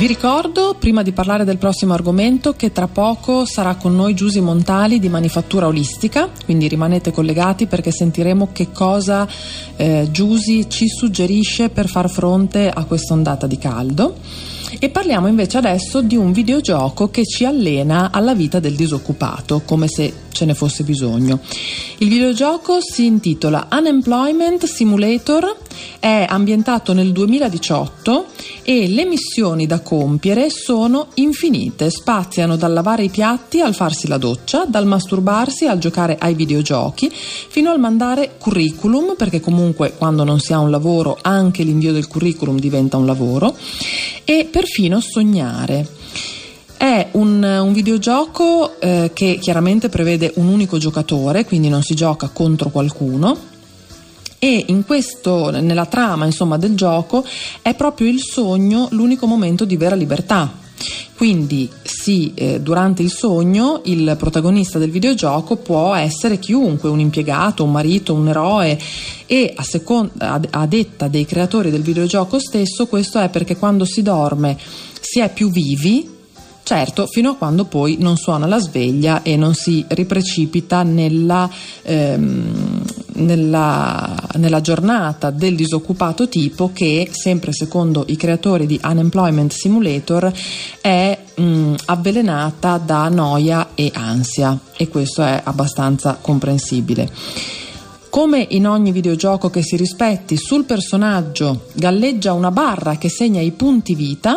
Vi ricordo, prima di parlare del prossimo argomento, che tra poco sarà con noi Giusy Montali di Manifattura Olistica, quindi rimanete collegati perché sentiremo che cosa Giusy ci suggerisce per far fronte a questa ondata di caldo. E parliamo invece adesso di un videogioco che ci allena alla vita del disoccupato, come se ce ne fosse bisogno. Il videogioco si intitola Unemployment Simulator, è ambientato nel 2018 e le missioni da compiere sono infinite, spaziano dal lavare i piatti al farsi la doccia, dal masturbarsi al giocare ai videogiochi, fino al mandare curriculum, perché comunque quando non si ha un lavoro anche l'invio del curriculum diventa un lavoro, e perfino sognare. È un videogioco che chiaramente prevede un unico giocatore, quindi non si gioca contro qualcuno, e nella trama del gioco è proprio il sogno l'unico momento di vera libertà. Quindi durante il sogno il protagonista del videogioco può essere chiunque, un impiegato, un marito, un eroe, e a detta dei creatori del videogioco stesso questo è perché quando si dorme si è più vivi, certo, fino a quando poi non suona la sveglia e non si riprecipita nella giornata del disoccupato tipo che, sempre secondo i creatori di Unemployment Simulator, è avvelenata da noia e ansia, e questo è abbastanza comprensibile. Come in ogni videogioco che si rispetti, sul personaggio galleggia una barra che segna i punti vita,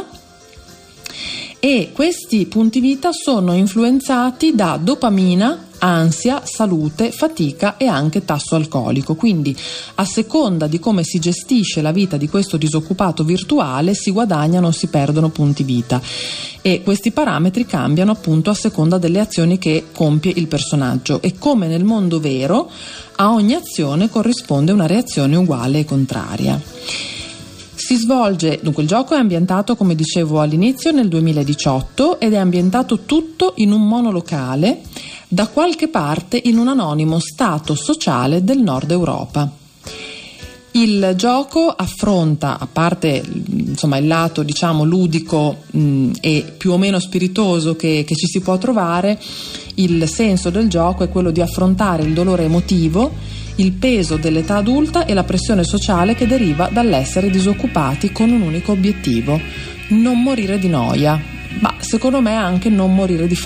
e questi punti vita sono influenzati da dopamina, ansia, salute, fatica e anche tasso alcolico. Quindi a seconda di come si gestisce la vita di questo disoccupato virtuale si guadagnano o si perdono punti vita, e questi parametri cambiano appunto a seconda delle azioni che compie il personaggio, e come nel mondo vero a ogni azione corrisponde una reazione uguale e contraria. Dunque il gioco è ambientato, come dicevo all'inizio, nel 2018 ed è ambientato tutto in un monolocale da qualche parte in un anonimo stato sociale del nord Europa. Il gioco affronta, a parte il lato ludico e più o meno spiritoso che ci si può trovare, il senso del gioco è quello di affrontare il dolore emotivo, il peso dell'età adulta e la pressione sociale che deriva dall'essere disoccupati con un unico obiettivo: non morire di noia, ma secondo me anche non morire di